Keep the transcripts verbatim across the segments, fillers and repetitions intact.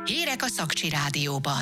Hírek a Szakcsi Rádióban.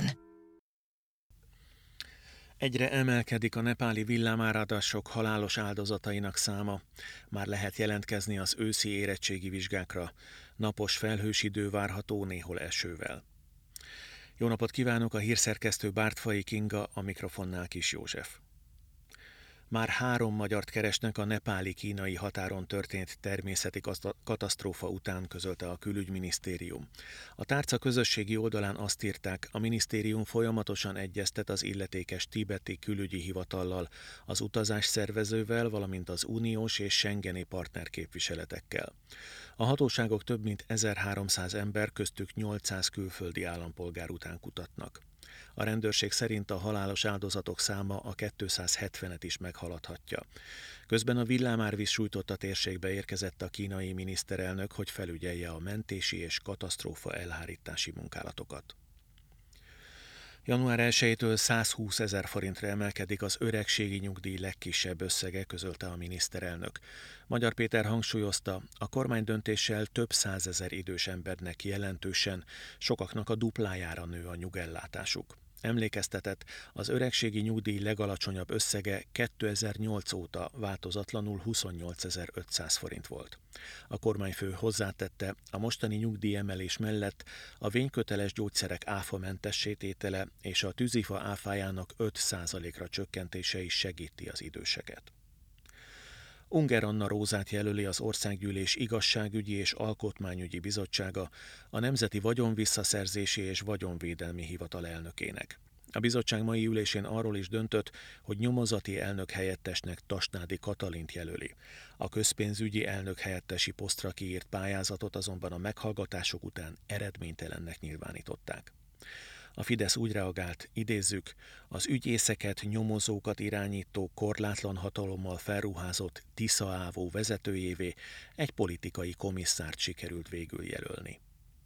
Egyre emelkedik a nepáli villámáradások halálos áldozatainak száma. Már lehet jelentkezni az őszi érettségi vizsgákra. Napos felhős idő várható, néhol esővel. Jó napot kívánok, a hírszerkesztő Bártfai Kinga, a mikrofonnál Kis József. Már három magyart keresnek a nepáli-kínai határon történt természeti katasztrófa után, közölte a külügyminisztérium. A tárca közösségi oldalán azt írták, a minisztérium folyamatosan egyeztet az illetékes tibeti külügyi hivatallal, az utazásszervezővel, valamint az uniós és schengeni partnerképviseletekkel. A hatóságok több mint ezerháromszáz ember, köztük nyolcszáz külföldi állampolgár után kutatnak. A rendőrség szerint a halálos áldozatok száma a kétszázhetvenet is meghaladhatja. Közben a villámárvíz sújtotta térségbe érkezett a kínai miniszterelnök, hogy felügyelje a mentési és katasztrófa elhárítási munkálatokat. január elsejétől százhúszezer forintra emelkedik az öregségi nyugdíj legkisebb összege, közölte a miniszterelnök. Magyar Péter hangsúlyozta, a kormány döntéssel több százezer idős embernek jelentősen, sokaknak a duplájára nő a nyugellátásuk. Emlékeztetett, az öregségi nyugdíj legalacsonyabb összege kétezer-nyolc óta változatlanul huszonnyolcezer-ötszáz forint volt. A kormányfő hozzátette, a mostani nyugdíjemelés mellett a vényköteles gyógyszerek áfamentessé tétele és a tűzifa áfájának öt százalékra csökkentése is segíti az időseket. Unger Anna Rózát jelöli az Országgyűlés Igazságügyi és Alkotmányügyi Bizottsága a Nemzeti Vagyonvisszaszerzési és Vagyonvédelmi Hivatal elnökének. A bizottság mai ülésén arról is döntött, hogy nyomozati elnök helyettesnek Tasnádi Katalint jelöli. A közpénzügyi elnök helyettesi posztra kiírt pályázatot azonban a meghallgatások után eredménytelennek nyilvánították. A Fidesz úgy reagált, idézzük, az ügyészeket, nyomozókat irányító, korlátlan hatalommal felruházott Tisza Ávó vezetőjévé egy politikai komisszárt sikerült végül jelölni.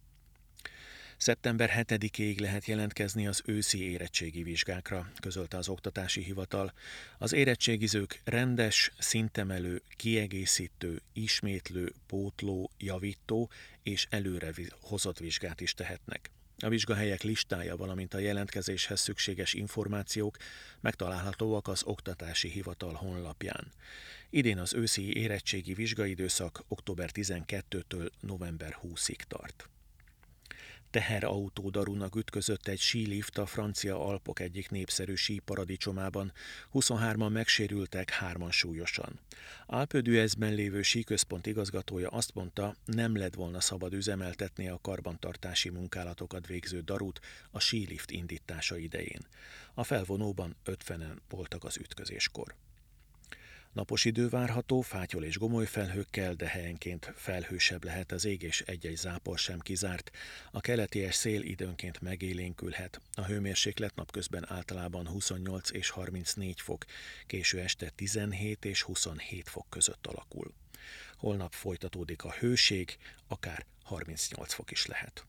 szeptember hetedikéig lehet jelentkezni az őszi érettségi vizsgákra, közölte az Oktatási Hivatal. Az érettségizők rendes, szintemelő, kiegészítő, ismétlő, pótló, javító és előre hozott vizsgát is tehetnek. A vizsgahelyek listája, valamint a jelentkezéshez szükséges információk megtalálhatóak az Oktatási Hivatal honlapján. Idén az őszi érettségi vizsgaidőszak október tizenkettedikétől november huszadikáig tart. Teherautó darunak ütközött egy sílift a francia Alpok egyik népszerű síparadicsomában, huszonhárman megsérültek, hárman súlyosan. Alpe d'Huezben lévő síközpont igazgatója azt mondta, nem lett volna szabad üzemeltetni a karbantartási munkálatokat végző darut a sílift indítása idején. A felvonóban ötvenen voltak az ütközéskor. Napos idő várható, fátyol és gomoly felhőkkel, de helyenként felhősebb lehet az ég, és egy-egy zápor sem kizárt. A keleties szél időnként megélénkülhet. A hőmérséklet napközben általában huszonnyolc és harmincnégy fok, késő este tizenhét és huszonhét fok között alakul. Holnap folytatódik a hőség, akár harmincnyolc fok is lehet.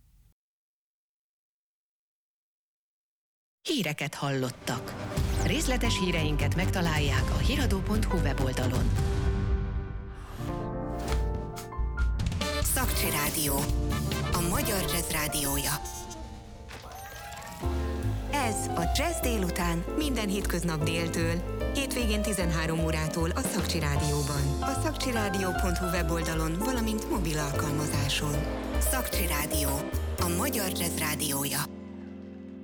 Híreket hallottak. Részletes híreinket megtalálják a hiradó pont hu weboldalon. Szakcsi Rádió, a magyar jazz rádiója. Ez a Jazz délután minden hétköznap déltől, hétvégén tizenhárom órától a Szakcsi Rádióban, a szakcsirádió pont hu weboldalon, valamint mobil alkalmazáson. Szakcsi Rádió, a magyar jazz rádiója.